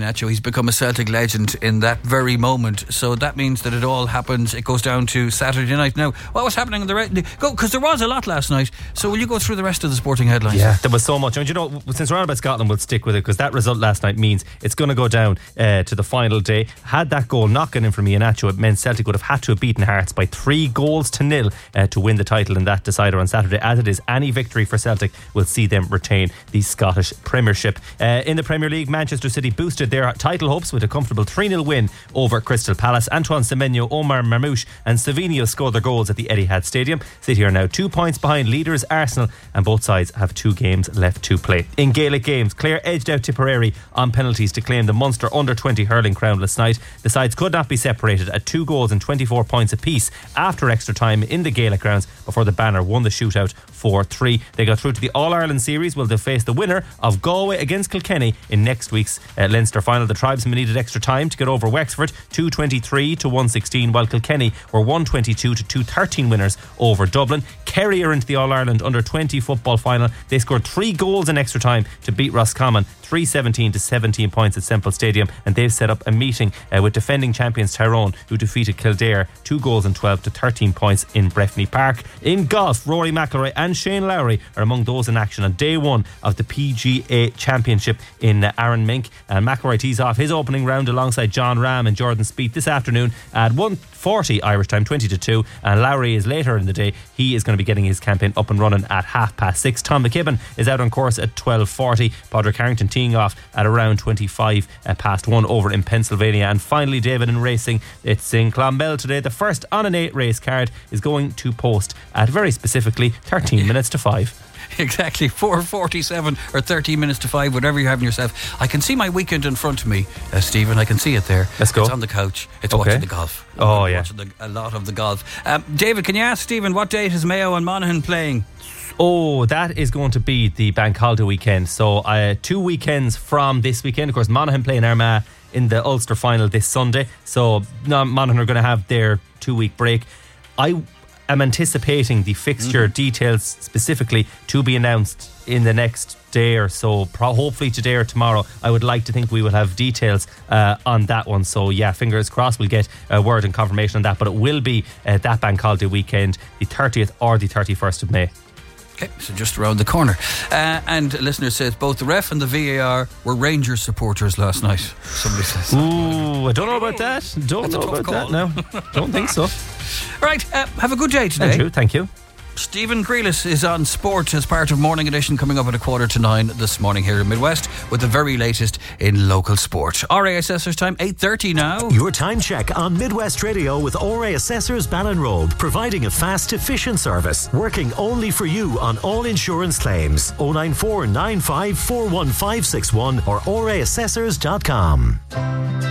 Nacho. He's become a Celtic legend in that very moment. So that means that it all happens. It goes down to Saturday night. Now, what was happening in the rest? Because there was a lot last night. So will you go through the rest of the sporting headlines? Yeah, there was so much. And since we're on about Scotland, we'll stick with it because that result last night means it's going to go down to the final day. Had that goal not gone in for Iheanacho, it meant Celtic would have had to have beaten Hearts by 3-0 to win the title in that decider on Saturday. As it is, any victory for Celtic will see them retain the Scottish Premiership. In the Premier League, Manchester City boosted their title hopes with a comfortable 3-0 win over Crystal Palace. Antoine Semenyo, Omar Marmoush and Savinho scored their goals at the Etihad Stadium. City are now 2 points behind leaders Arsenal, and both sides have 2 games left to play. In Gaelic games, Clare edged out Tipperary on penalties to claim the Munster under-20 hurling crown last night. The sides could not be separated at 2 goals and 24 points apiece after extra time in the Gaelic grounds before the Banner won the shootout 4-3. They got through to the All-Ireland series. Will they face the winner of Galway against Kilkenny in next week's Leinster final. The Tribesmen needed extra time to get over Wexford, 223 to 116, while Kilkenny were 122 to 213 winners over Dublin. Kerry are into the All-Ireland under-20 football final. They scored 3 goals in extra time to beat Roscommon 3-17 to 17 points at Semple Stadium, and they've set up a meeting with defending champions Tyrone, who defeated Kildare 2 goals and 12 to 13 points in Breffni Park. In golf, Rory McIlroy and Shane Lowry are among those in action on day 1 of the PGA Championship in Aaron Mink. And McIlroy tees off his opening round alongside John Ram and Jordan Spieth this afternoon at 1:40 Irish time, 20 to 2, and Lowry is later in the day. He is going to be getting his campaign up and running at 6:30. Tom McKibben is out on course at 12:40. Padraig Harrington teeing off at around 25 past 1 over in Pennsylvania. And finally, David, in racing, it's in Clonbell today. The first on an 8 race card is going to post at very specifically 13 minutes to 5. Exactly, 4:47 or 13 minutes to 5, whatever you're having yourself. I can see my weekend in front of me, Stephen. I can see it there. Let's go. It's on the couch. It's watching the golf. Watching a lot of the golf. David, can you ask Stephen what date is Mayo and Monaghan playing? Oh, that is going to be the bank holiday weekend. So 2 weekends from this weekend. Of course, Monaghan playing Armagh in the Ulster final this Sunday. So Monaghan are going to have their 2-week break. I'm anticipating the fixture details specifically to be announced in the next day or so, hopefully today or tomorrow. I would like to think we will have details on that one. So yeah, fingers crossed we'll get a word and confirmation on that, but it will be that bank holiday weekend, the 30th or the 31st of May. Okay, so just around the corner. And a listener says both the ref and the VAR were Rangers supporters last night. Somebody says. Ooh, I don't know about that. Don't know about that now. Don't think so. Right, have a good day today. Andrew, thank you. Stephen Grealis is on sport as part of Morning Edition, coming up at 8:45 this morning here in Midwest with the very latest in local sport. RA Assessors time, 8:30 now. Your time check on Midwest Radio with RA Assessors Ballinrobe, providing a fast, efficient service, working only for you on all insurance claims. 094 95 41561 or raassessors.com.